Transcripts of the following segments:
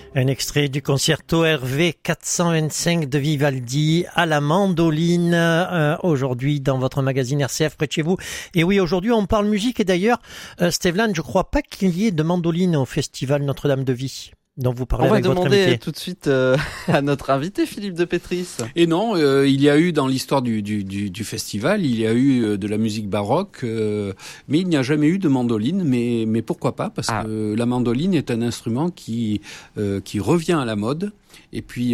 Un extrait du concerto RV 425 de Vivaldi à la mandoline, aujourd'hui dans votre magazine RCF près de chez vous. Et oui, aujourd'hui on parle musique et d'ailleurs, Stevlan, je crois pas qu'il y ait de mandoline au festival Notre-Dame de Vie, dont vous parlez avec votre invité. On va demander tout de suite à notre invité, Philippe de Pétris. Et non, il y a eu dans l'histoire du festival, il y a eu de la musique baroque, mais il n'y a jamais eu de mandoline. Mais pourquoi pas ? Parce que la mandoline est un instrument qui revient à la mode. Et puis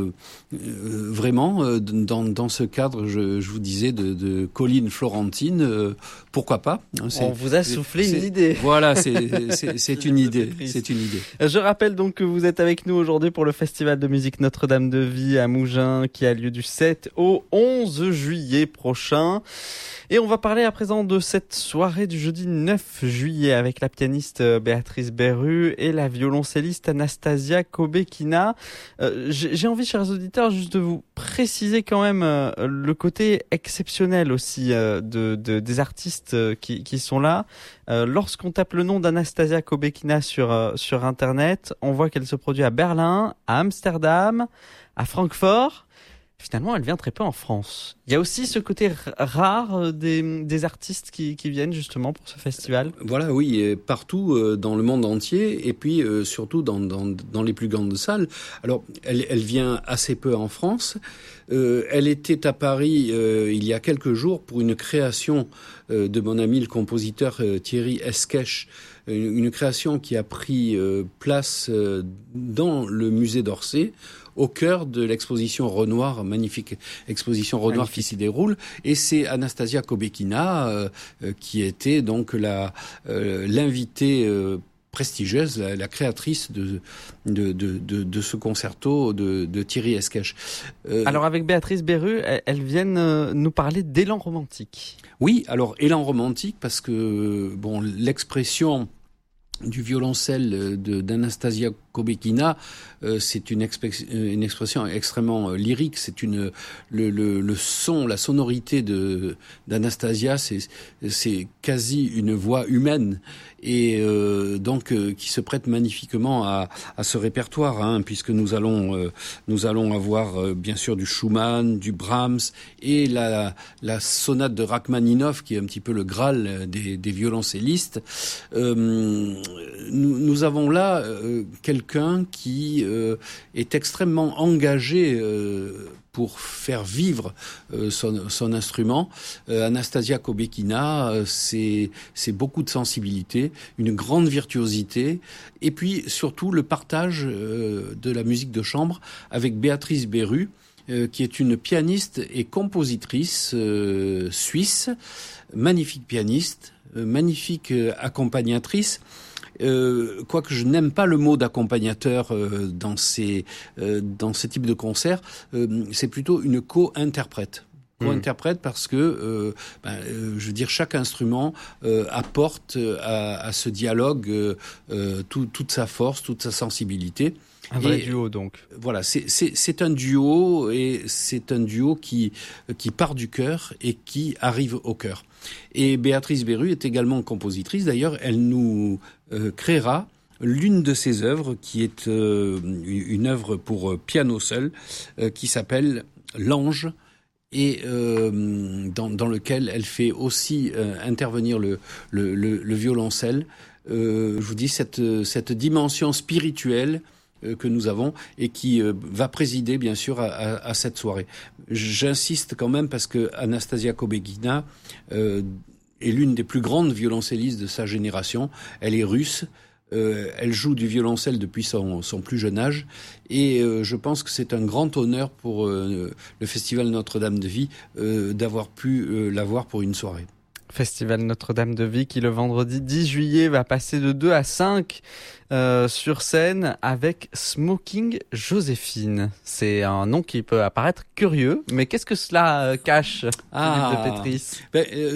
vraiment dans ce cadre, je vous disais de collines florentines, pourquoi pas, hein, on vous a soufflé une idée. Voilà, c'est une idée. C'est une idée. Je rappelle donc que vous êtes avec nous aujourd'hui pour le festival de musique Notre-Dame de Vie à Mougins, qui a lieu du 7 au 11 juillet prochain. Et on va parler à présent de cette soirée du jeudi 9 juillet avec la pianiste Béatrice Berru et la violoncelliste Anastasia Kobekina. J'ai envie, chers auditeurs, juste de vous préciser quand même le côté exceptionnel aussi des artistes qui sont là. Lorsqu'on tape le nom d'Anastasia Kobekina sur Internet, on voit qu'elle se produit à Berlin, à Amsterdam, à Francfort. Finalement, elle vient très peu en France. Il y a aussi ce côté rare des artistes qui viennent justement pour ce festival. Voilà, oui, partout dans le monde entier, et puis surtout dans les plus grandes salles. Alors, elle vient assez peu en France. Elle était à Paris il y a quelques jours pour une création de mon ami le compositeur Thierry Esquèche, une création qui a pris place dans le musée d'Orsay, au cœur de l'exposition Renoir, magnifique exposition Renoir qui s'y déroule, et c'est Anastasia Kobekina qui était donc l'invitée prestigieuse, la créatrice de ce concerto de Thierry Esquèche. Alors avec Béatrice Berru, elles viennent nous parler d'élan romantique. Oui, alors élan romantique parce que bon, l'expression du violoncelle d'Anastasia Kobekina, c'est une expression extrêmement lyrique. C'est le son, la sonorité d'Anastasia, c'est quasi une voix humaine et donc qui se prête magnifiquement à ce répertoire, hein, puisque nous allons avoir bien sûr du Schumann, du Brahms et la sonate de Rachmaninov qui est un petit peu le Graal des violoncellistes. Nous avons là quelqu'un qui est extrêmement engagé pour faire vivre son instrument. Anastasia Kobekina, c'est beaucoup de sensibilité, une grande virtuosité, et puis surtout le partage de la musique de chambre avec Béatrice Berru, qui est une pianiste et compositrice suisse, magnifique pianiste, magnifique accompagnatrice. Quoique je n'aime pas le mot d'accompagnateur dans ce type de concert, c'est plutôt une co-interprète. Co-interprète parce que, je veux dire, chaque instrument apporte à ce dialogue toute sa force, toute sa sensibilité. Un vrai duo, donc. Voilà, c'est un duo, et c'est un duo qui part du cœur et qui arrive au cœur. Et Béatrice Berru est également compositrice. D'ailleurs, elle nous créera l'une de ses œuvres, qui est une œuvre pour piano seul, qui s'appelle L'Ange, et dans lequel elle fait aussi intervenir le violoncelle. Je vous dis cette dimension spirituelle que nous avons et qui va présider bien sûr à cette soirée. J'insiste quand même parce que Anastasia Kobekina est l'une des plus grandes violoncellistes de sa génération. Elle est russe. Elle joue du violoncelle depuis son plus jeune âge, et je pense que c'est un grand honneur pour le Festival Notre-Dame de Vie d'avoir pu l'avoir pour une soirée. Festival Notre-Dame de Vie qui le vendredi 10 juillet va passer de 2 à 5 sur scène avec Smoking Joséphine. C'est un nom qui peut apparaître curieux, mais qu'est-ce que cela cache, Philippe de Pétris ?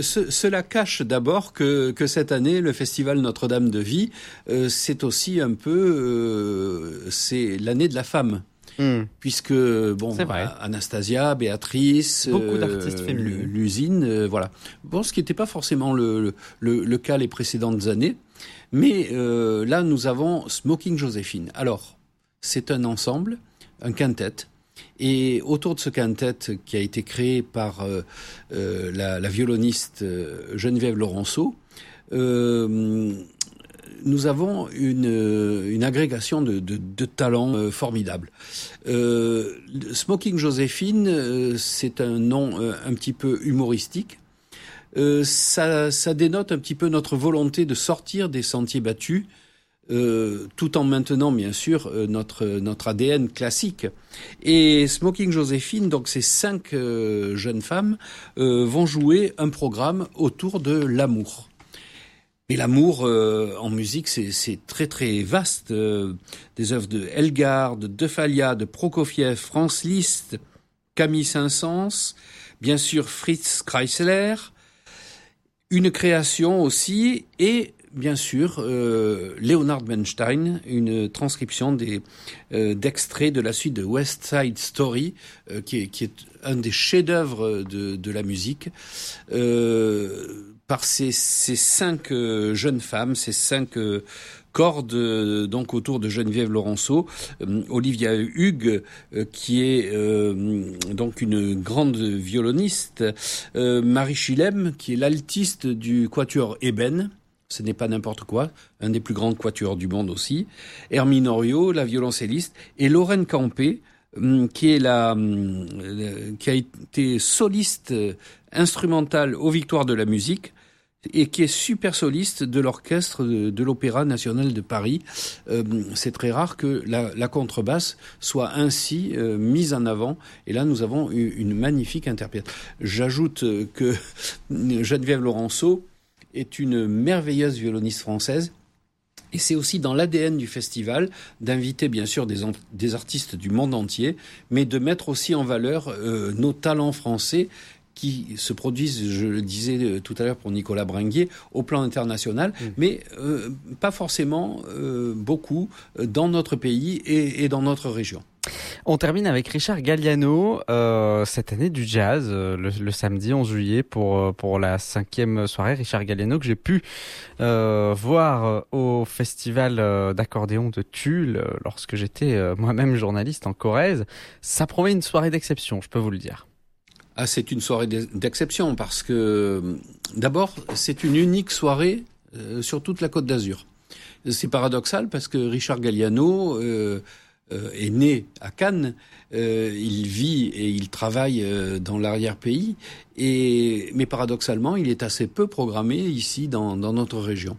Cela cache d'abord que cette année, le Festival Notre-Dame de Vie, c'est aussi un peu c'est l'année de la femme. Puisque Anastasia, Béatrice, beaucoup d'artistes féminines, l'usine, voilà. Bon, ce qui n'était pas forcément le cas les précédentes années, mais là nous avons Smoking Joséphine. Alors, c'est un ensemble, un quintet. Et autour de ce quintet qui a été créé par la violoniste Geneviève Laurenceau, nous avons une agrégation de talents formidables. Smoking Joséphine, c'est un nom un petit peu humoristique. Ça dénote un petit peu notre volonté de sortir des sentiers battus, tout en maintenant bien sûr notre ADN classique. Et Smoking Joséphine, donc ces 5 jeunes femmes vont jouer un programme autour de l'amour. Et l'amour en musique, c'est très très vaste. Des œuvres de Elgar, de Falla, de Prokofiev, Franz Liszt, Camille Saint-Saëns, bien sûr Fritz Kreisler, une création aussi, et bien sûr Leonard Bernstein, une transcription d'extraits de la suite de West Side Story, qui est un des chefs-d'œuvre de la musique. Par ces 5 jeunes femmes, ces 5 cordes donc autour de Geneviève Laurenceau, Olivia Hugues qui est donc une grande violoniste, Marie Chilem qui est l'altiste du quatuor Eben, ce n'est pas n'importe quoi, un des plus grands quatuors du monde aussi, Hermine Oriot, la violoncelliste, et Lorraine Campé, qui a été soliste instrumentale aux Victoires de la musique, et qui est super soliste de l'orchestre de l'Opéra National de Paris. C'est très rare que la contrebasse soit ainsi mise en avant. Et là, nous avons une magnifique interprète. J'ajoute que Geneviève Laurenceau est une merveilleuse violoniste française. Et c'est aussi dans l'ADN du festival d'inviter bien sûr des artistes du monde entier, mais de mettre aussi en valeur nos talents français qui se produisent, je le disais tout à l'heure pour Nicolas Bringuier, au plan international, mais pas forcément beaucoup dans notre pays et dans notre région. On termine avec Richard Galliano, cette année du jazz, le samedi 11 juillet pour la 5e soirée. Richard Galliano que j'ai pu voir au festival d'accordéon de Tulle lorsque j'étais moi-même journaliste en Corrèze. Ça promet une soirée d'exception, je peux vous le dire. Ah, c'est une soirée d'exception parce que, d'abord, c'est une unique soirée sur toute la Côte d'Azur. C'est paradoxal parce que Richard Galliano est né à Cannes, il vit et il travaille dans l'arrière-pays, mais paradoxalement, il est assez peu programmé ici dans notre région.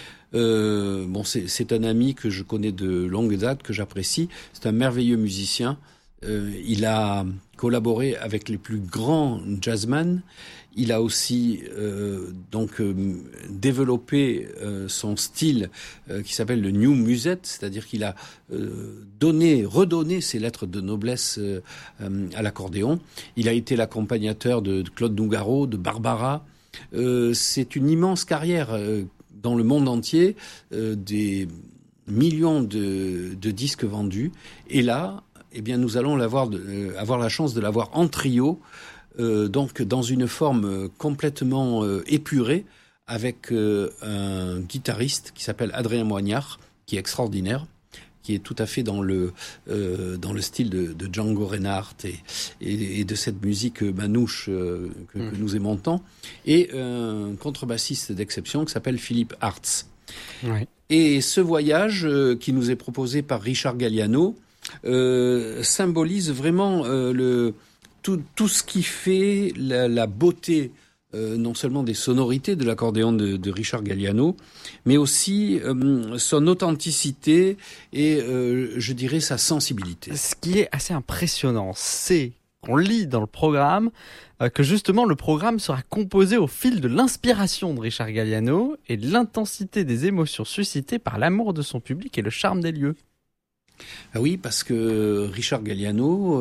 C'est un ami que je connais de longue date, que j'apprécie. C'est un merveilleux musicien. Il a collaboré avec les plus grands jazzmen. Il a aussi développé son style qui s'appelle le new musette, c'est-à-dire qu'il a redonné ses lettres de noblesse à l'accordéon. Il a été l'accompagnateur de Claude Nougaro, de Barbara. C'est une immense carrière dans le monde entier, des millions de disques vendus. Et là, eh bien, nous allons avoir la chance de l'avoir en trio, donc dans une forme complètement épurée, avec un guitariste qui s'appelle Adrien Moignard, qui est extraordinaire, qui est tout à fait dans le style de Django Reinhardt et de cette musique manouche que nous aimons tant, et un contrebassiste d'exception qui s'appelle Philippe Hartz. Ouais. Et ce voyage qui nous est proposé par Richard Galliano symbolise vraiment tout ce qui fait la beauté non seulement des sonorités de l'accordéon de Richard Galliano, mais aussi son authenticité et je dirais sa sensibilité. Ce qui est assez impressionnant, c'est qu'on lit dans le programme que justement le programme sera composé au fil de l'inspiration de Richard Galliano et de l'intensité des émotions suscitées par l'amour de son public et le charme des lieux. Ah oui, parce que Richard Galliano,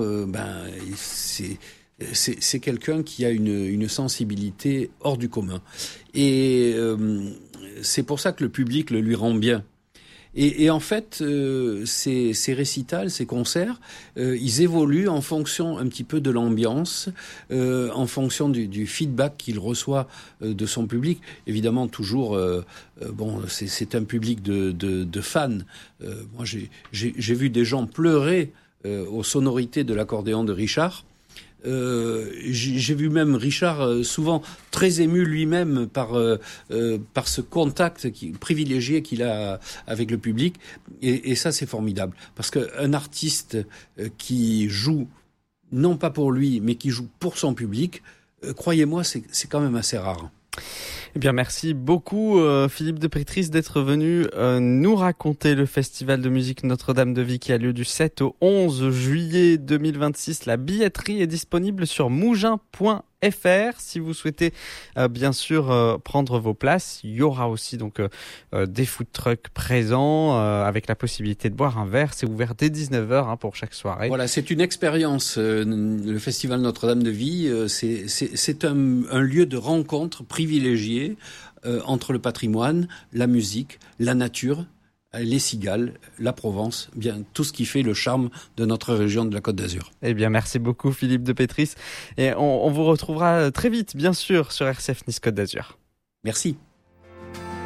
c'est quelqu'un qui a une sensibilité hors du commun. Et c'est pour ça que le public le lui rend bien. Et en fait, ces récitals, ces concerts, ils évoluent en fonction un petit peu de l'ambiance, en fonction du feedback qu'il reçoit de son public. Évidemment, toujours, c'est un public de fans. Moi, j'ai vu des gens pleurer aux sonorités de l'accordéon de Richard. J'ai vu même Richard souvent très ému lui-même par ce contact privilégié qu'il a avec le public, et ça c'est formidable, parce qu'un artiste qui joue non pas pour lui mais qui joue pour son public, croyez-moi, c'est quand même assez rare. Eh bien, merci beaucoup Philippe de Pétris d'être venu nous raconter le festival de musique Notre-Dame de Vie qui a lieu du 7 au 11 juillet 2026. La billetterie est disponible sur mougins.fr. Si vous souhaitez bien sûr prendre vos places, il y aura aussi donc des food trucks présents avec la possibilité de boire un verre. C'est ouvert dès 19h pour chaque soirée. Voilà, c'est une expérience. Le festival Notre-Dame de Vie, c'est un lieu de rencontre privilégié entre le patrimoine, la musique, la nature, les cigales, la Provence, bien tout ce qui fait le charme de notre région de la Côte d'Azur. Eh bien, merci beaucoup Philippe de Pétris. Et on vous retrouvera très vite, bien sûr, sur RCF Nice Côte d'Azur. Merci.